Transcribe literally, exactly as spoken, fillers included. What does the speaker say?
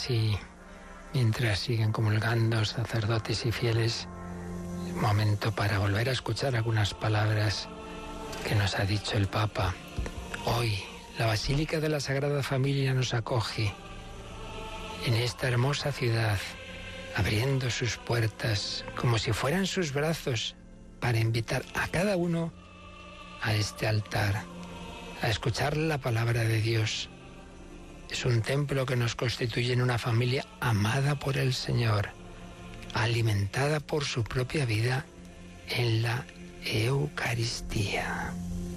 y mientras siguen comulgando sacerdotes y fieles, momento para volver a escuchar algunas palabras que nos ha dicho el Papa. Hoy, la Basílica de la Sagrada Familia nos acoge en esta hermosa ciudad, abriendo sus puertas como si fueran sus brazos para invitar a cada uno a este altar, a escuchar la palabra de Dios. Es un templo que nos constituye en una familia amada por el Señor, alimentada por su propia vida en la Eucaristía.